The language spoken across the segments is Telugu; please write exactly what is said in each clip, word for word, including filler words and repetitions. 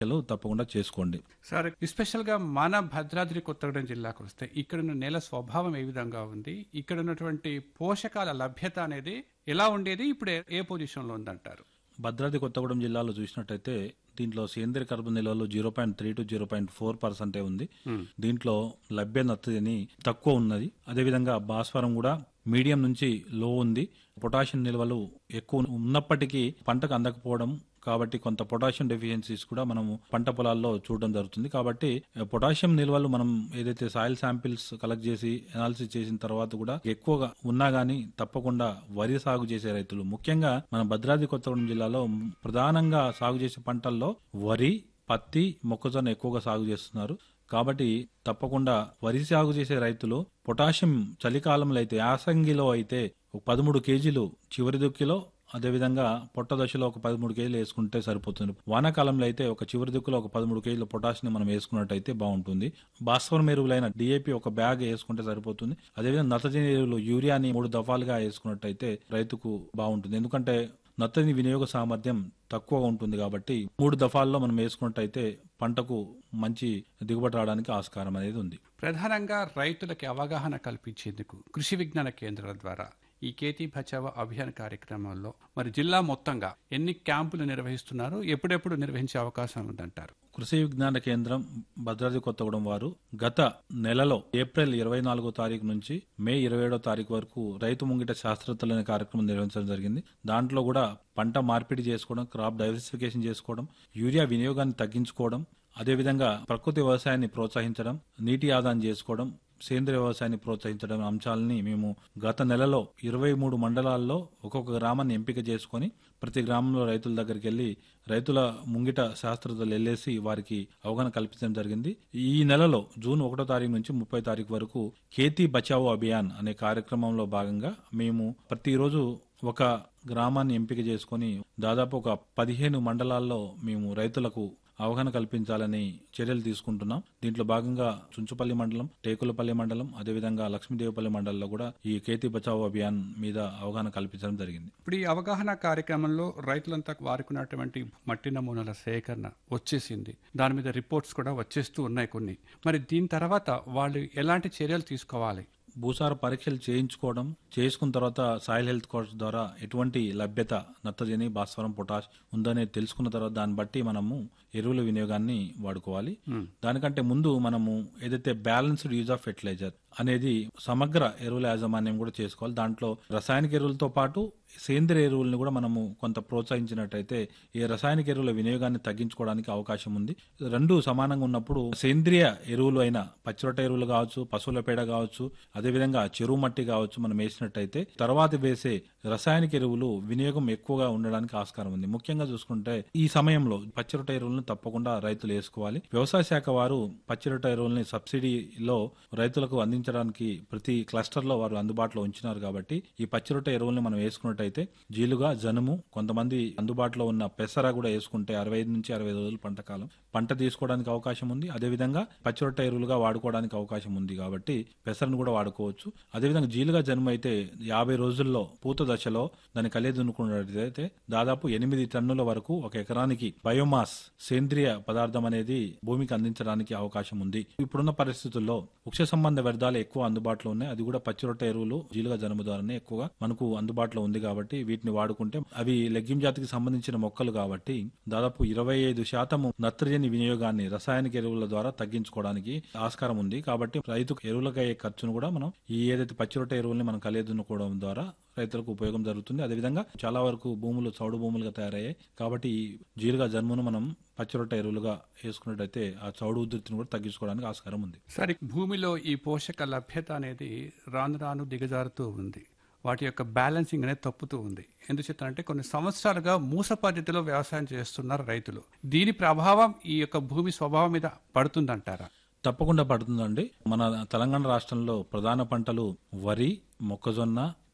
తప్పకుండా చేసుకోండి. సార్, ఎస్పెషల్గా మన భద్రాద్రి కొత్తగూడెం జిల్లాకు వస్తే ఇక్కడున్న నేల స్వభావం ఏ విధంగా ఉంది, ఇక్కడ ఉన్నటువంటి పోషకాల లభ్యత అనేది ఎలా ఉండేది, ఇప్పుడు ఏ- ఏ పొజిషన్లో ఉందంటారు? భద్రాద్రి కొత్తగూడెం జిల్లాలో చూసినట్టయితే దీంట్లో సేంద్రియ కర్బన నిల్వలు zero point three to zero point four పర్సెంటే ఉంది. దీంట్లో లభ్య నత్రజని తక్కువ ఉన్నది. అదేవిధంగా భాస్వరం కూడా మీడియం నుంచి లో ఉంది. పొటాషియం నిల్వలు ఎక్కువ ఉన్నప్పటికీ పంటకు అందకపోవడం కాబట్టి కొంత పొటాషియం డెఫిషియన్సీస్ కూడా మనము పంట పొలాల్లో చూడడం జరుగుతుంది. కాబట్టి పొటాషియం నిల్వలు మనం ఏదైతే సాయిల్ శాంపిల్స్ కలెక్ట్ చేసి అనాలిసిస్ చేసిన తర్వాత కూడా ఎక్కువగా ఉన్నా గానీ తప్పకుండా వరి సాగు చేసే రైతులు, ముఖ్యంగా మన భద్రాద్రి కొత్తగూడెం జిల్లాలో ప్రధానంగా సాగు చేసే పంటల్లో వరి, పత్తి, మొక్కజొన్న ఎక్కువగా సాగు చేస్తున్నారు. కాబట్టి తప్పకుండా వరి సాగు చేసే రైతులు పొటాషియం చలికాలంలో అయితే, యాసంగిలో అయితే ఒక పదమూడు కేజీలు చివరి దుక్కిలో, అదేవిధంగా పొట్ట దశలో ఒక పదమూడు కేజీలు వేసుకుంటే సరిపోతుంది. వానాకాలంలో అయితే ఒక చివరి దిక్కులో ఒక పదమూడు కేజీల పొటాషియం మనం వేసుకున్నట్టయితే బాగుంటుంది. భాస్వరం ఎరువులైన డిఏపి ఒక బ్యాగ్ వేసుకుంటే సరిపోతుంది. అదేవిధంగా నత్రజని ఎరువులు యూరియాని మూడు దఫాలుగా వేసుకున్నట్టయితే రైతుకు బాగుంటుంది. ఎందుకంటే నత్రజని వినియోగ సామర్థ్యం తక్కువగా ఉంటుంది కాబట్టి మూడు దఫాల్లో మనం వేసుకున్నట్టయితే పంటకు మంచి దిగుబడి రావడానికి ఆస్కారం అనేది ఉంది. ప్రధానంగా రైతులకి అవగాహన కల్పించేందుకు కృషి విజ్ఞాన కేంద్రాల ద్వారా ఈ ఖేతీ బచావో అభియాన్ కార్యక్రమంలో మరి జిల్లా మొత్తంగా ఎన్ని క్యాంపులు నిర్వహిస్తున్నారు, ఎప్పుడెప్పుడు నిర్వహించే అవకాశం ఉందంటారు? కృషి విజ్ఞాన కేంద్రం భద్రాద్రి కొత్తగూడెం వారు గత నెలలో ఏప్రిల్ ఇరవై నాలుగో తారీఖు నుంచి మే ఇరవై ఏడో తారీఖు వరకు రైతు ముంగిట శాస్త్రవేత్తలు అనే కార్యక్రమం నిర్వహించడం జరిగింది. దాంట్లో కూడా పంట మార్పిడి చేసుకోవడం, క్రాప్ డైవర్సిఫికేషన్ చేసుకోవడం, యూరియా వినియోగాన్ని తగ్గించుకోవడం, అదేవిధంగా ప్రకృతి వ్యవసాయాన్ని ప్రోత్సహించడం, నీటి ఆదాయం చేసుకోవడం, సేంద్రియ వ్యవసాయాన్ని ప్రోత్సహించడం అంశాలని మేము గత నెలలో ఇరవై మూడు మండలాల్లో ఒక్కొక్క గ్రామాన్ని ఎంపిక చేసుకొని ప్రతి గ్రామంలో రైతుల దగ్గరికి వెళ్లి రైతుల ముంగిట శాస్త్రవేత్తలు వెళ్ళేసి వారికి అవగాహన కల్పించడం జరిగింది. ఈ నెలలో జూన్ ఒకటో తారీఖు నుంచి ముప్పై తారీఖు వరకు ఖేతీ బచావో అభియాన్ అనే కార్యక్రమంలో భాగంగా మేము ప్రతిరోజు ఒక గ్రామాన్ని ఎంపిక చేసుకొని దాదాపు ఒక పదిహేను మండలాల్లో మేము రైతులకు అవగాహన కల్పించాలని చర్యలు తీసుకుంటున్నాం. దీంట్లో భాగంగా చుంచుపల్లి మండలం, టేకులపల్లి మండలం, అదేవిధంగా లక్ష్మీదేవిపల్లి మండలంలో కూడా ఈ ఖేతీ బచావో అభియాన్ మీద అవగాహన కల్పించడం జరిగింది. ఇప్పుడు ఈ అవగాహన కార్యక్రమంలో రైతులంతా వారుకున్నటువంటి మట్టి నమూనాల సేకరణ వచ్చేసింది, దాని మీద రిపోర్ట్స్ కూడా వచ్చేస్తూ ఉన్నాయి కొన్ని. మరి దీని తర్వాత వాళ్ళు ఎలాంటి చర్యలు తీసుకోవాలి? భూసార పరీక్షలు చేయించుకోవడం, చేసుకున్న తర్వాత సాయిల్ హెల్త్ కోర్స్ ద్వారా ఎటువంటి లభ్యత నత్రజని, భాస్వరం, పొటాష్ ఉందనేది తెలుసుకున్న తర్వాత దాన్ని బట్టి మనము ఎరువుల వినియోగాన్ని వాడుకోవాలి. దానికంటే ముందు మనము ఏదైతే బ్యాలెన్స్డ్ యూజ్ ఆఫ్ ఫెర్టిలైజర్ అనేది సమగ్ర ఎరువుల యాజమాన్యం కూడా చేసుకోవాలి. దాంట్లో రసాయనిక ఎరువులతో పాటు సేంద్రియ ఎరువులను కూడా మనము కొంత ప్రోత్సహించినట్టయితే ఈ రసాయనిక ఎరువుల వినియోగాన్ని తగ్గించుకోవడానికి అవకాశం ఉంది. రెండు సమానంగా ఉన్నప్పుడు సేంద్రియ ఎరువులు అయిన పచ్చిరొట్ట ఎరువులు కావచ్చు, పశువుల పేడ కావచ్చు, అదేవిధంగా చెరువు మట్టి కావచ్చు మనం వేసినట్టయితే తర్వాత వేసే రసాయనిక ఎరువులు వినియోగం ఎక్కువగా ఉండడానికి ఆస్కారం ఉంది. ముఖ్యంగా చూసుకుంటే ఈ సమయంలో పచ్చిరొట్ట ఎరువులను తప్పకుండా రైతులు వేసుకోవాలి. వ్యవసాయ శాఖ వారు పచ్చిరొట్ట ఎరువుల్ని సబ్సిడీలో రైతులకు అందించడానికి ప్రతి క్లస్టర్ లో వారు అందుబాటులో ఉంచినారు. కాబట్టి ఈ పచ్చిరొట్ట ఎరువుల్ని మనం వేసుకున్నట్టయితే జీలుగా, జనుము, కొంతమంది అందుబాటులో ఉన్న పెసర కూడా వేసుకుంటే అరవై ఐదు నుంచి అరవై రోజులు పంట కాలం పంట తీసుకోవడానికి అవకాశం ఉంది. అదేవిధంగా పచ్చిరొట్ట ఎరువులుగా వాడుకోవడానికి అవకాశం ఉంది కాబట్టి పెసరను కూడా వాడుకోవచ్చు. అదేవిధంగా జీలుగా, జనుము అయితే యాభై రోజుల్లో పూత దశలో దాన్ని కలియ దున్నుకున్నట్లయితే దాదాపు ఎనిమిది టన్నుల వరకు ఒక ఎకరానికి బయోమాస్ సేంద్రియ పదార్థం అనేది భూమికి అందించడానికి అవకాశం ఉంది. ఇప్పుడున్న పరిస్థితుల్లో వృక్ష సంబంధ వ్యర్థాలు ఎక్కువ అందుబాటులో ఉన్నాయి. అది కూడా పచ్చిరొట్ట ఎరువులు జీలుగా, జనుము ద్వారానే ఎక్కువగా మనకు అందుబాటులో ఉంది కాబట్టి వీటిని వాడుకుంటే అవి లెగ్గిం జాతికి సంబంధించిన మొక్కలు కాబట్టి దాదాపు ఇరవై ఐదు శాతం నత్రజని వినియోగాన్ని రసాయనిక ఎరువుల ద్వారా తగ్గించుకోవడానికి ఆస్కారం ఉంది. కాబట్టి రైతు ఎరువులకు అయ్యే ఖర్చును కూడా మనం ఈ ఏదైతే పచ్చిరొట్ట ఎరువుల్ని మనం కలియ దున్నుకోవడం ద్వారా రైతులకు ఉపయోగం జరుగుతుంది. అదేవిధంగా చాలా వరకు భూములు చౌడు భూములుగా తయారయ్యాయి కాబట్టి ఈ జీలుగా, జన్మును మనం పచ్చిరొట్ట ఎరువులుగా వేసుకున్నట్టయితే ఆ చౌడు ఉధృతిని కూడా తగ్గించుకోవడానికి ఆస్కారం ఉంది. సరే, భూమిలో ఈ పోషక లభ్యత అనేది రాను రాను దిగజారుతూ ఉంది, వాటి యొక్క బ్యాలెన్సింగ్ అనేది తప్పుతూ ఉంది. ఎందుచేతంటే కొన్ని సంవత్సరాలుగా మూస పద్ధతిలో వ్యవసాయం చేస్తున్నారు రైతులు. దీని ప్రభావం ఈ యొక్క భూమి స్వభావం మీద పడుతుందంటారా? తప్పకుండా పడుతుందండి. మన తెలంగాణ రాష్ట్రంలో ప్రధాన పంటలు వరి, మొక్కజొన్న,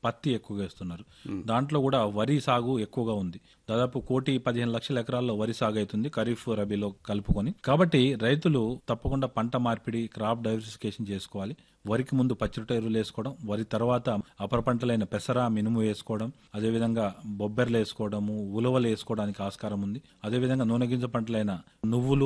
పత్తి ఎక్కువగా వేస్తున్నారు. దాంట్లో కూడా వరి సాగు ఎక్కువగా ఉంది. దాదాపు కోటి పదిహేను లక్షల ఎకరాల్లో వరి సాగు అవుతుంది ఖరీఫ్ రబీలో కలుపుకొని. కాబట్టి రైతులు తప్పకుండా పంట మార్పిడి, క్రాప్ డైవర్సిఫికేషన్ చేసుకోవాలి. వరికి ముందు పచ్చిరొట్ట ఎరువులు వేసుకోవడం, వరి తర్వాత అపర పంటలైన పెసర, మినుము వేసుకోవడం, అదేవిధంగా బొబ్బెర్లు వేసుకోవడము, ఉలవలు వేసుకోవడానికి ఆస్కారం ఉంది. అదేవిధంగా నూనె గింజ పంటలైన నువ్వులు